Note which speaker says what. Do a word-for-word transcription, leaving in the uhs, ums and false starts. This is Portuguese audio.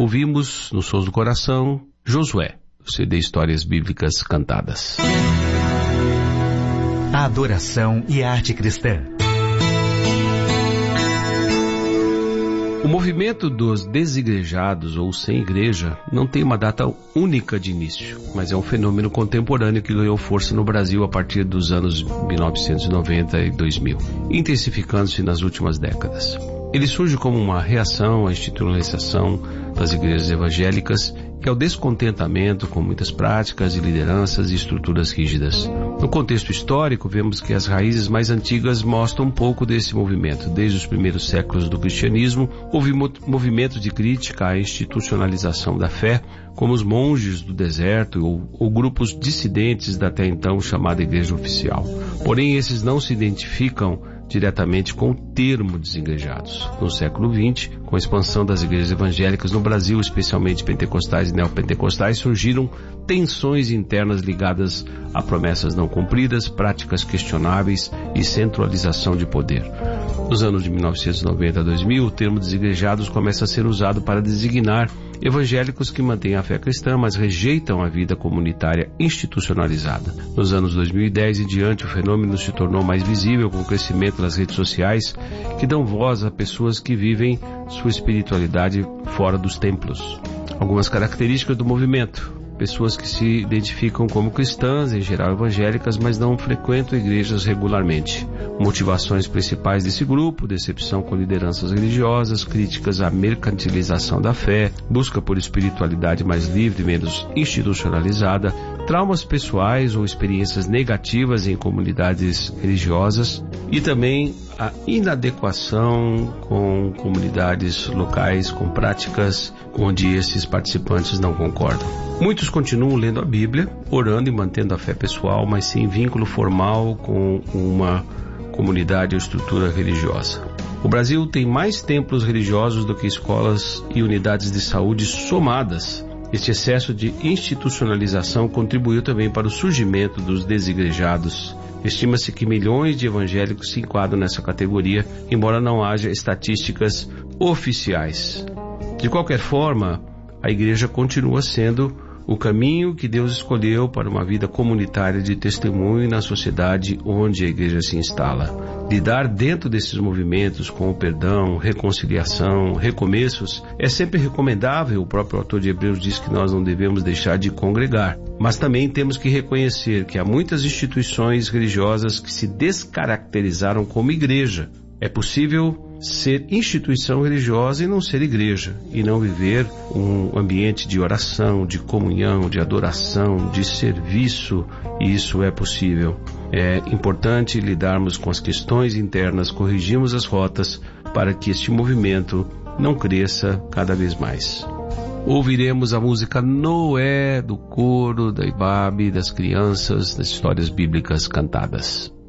Speaker 1: ouvimos, nos Sons do Coração, Josué, o C D Histórias Bíblicas Cantadas.
Speaker 2: A adoração e a arte cristã.
Speaker 1: O movimento dos desigrejados ou sem igreja não tem uma data única de início, mas é um fenômeno contemporâneo que ganhou força no Brasil a partir dos anos mil novecentos e noventa e dois mil, intensificando-se nas últimas décadas. Ele surge como uma reação à institucionalização das igrejas evangélicas e ao descontentamento com muitas práticas e lideranças e estruturas rígidas. No contexto histórico, vemos que as raízes mais antigas mostram um pouco desse movimento. Desde os primeiros séculos do cristianismo, houve movimentos de crítica à institucionalização da fé, como os monges do deserto ou, ou grupos dissidentes da até então chamada Igreja Oficial. Porém, esses não se identificam diretamente com o termo desigrejados. No século vinte, com a expansão das igrejas evangélicas no Brasil, especialmente pentecostais e neopentecostais, surgiram tensões internas ligadas a promessas não cumpridas, práticas questionáveis e centralização de poder. Nos anos de mil novecentos e noventa a dois mil, o termo desigrejados começa a ser usado para designar evangélicos que mantêm a fé cristã, mas rejeitam a vida comunitária institucionalizada. Nos anos dois mil e dez e diante, o fenômeno se tornou mais visível com o crescimento das redes sociais, que dão voz a pessoas que vivem sua espiritualidade fora dos templos. Algumas características do movimento: pessoas que se identificam como cristãs, em geral evangélicas, mas não frequentam igrejas regularmente. Motivações principais desse grupo: decepção com lideranças religiosas, críticas à mercantilização da fé, busca por espiritualidade mais livre e menos institucionalizada, traumas pessoais ou experiências negativas em comunidades religiosas e também a inadequação com comunidades locais, com práticas onde esses participantes não concordam. Muitos continuam lendo a Bíblia, orando e mantendo a fé pessoal, mas sem vínculo formal com uma comunidade ou estrutura religiosa. O Brasil tem mais templos religiosos do que escolas e unidades de saúde somadas. Este excesso de institucionalização contribuiu também para o surgimento dos desigrejados. Estima-se que milhões de evangélicos se enquadram nessa categoria, embora não haja estatísticas oficiais. De qualquer forma, a igreja continua sendo o caminho que Deus escolheu para uma vida comunitária de testemunho na sociedade onde a igreja se instala. Lidar dentro desses movimentos com o perdão, reconciliação, recomeços é sempre recomendável. O próprio autor de Hebreus diz que nós não devemos deixar de congregar. Mas também temos que reconhecer que há muitas instituições religiosas que se descaracterizaram como igreja. É possível ser instituição religiosa e não ser igreja, e não viver um ambiente de oração, de comunhão, de adoração, de serviço, e isso é possível. É importante lidarmos com as questões internas, corrigirmos as rotas para que este movimento não cresça cada vez mais. Ouviremos a música Noé, do coro, da Ibabe, das crianças, das histórias bíblicas cantadas.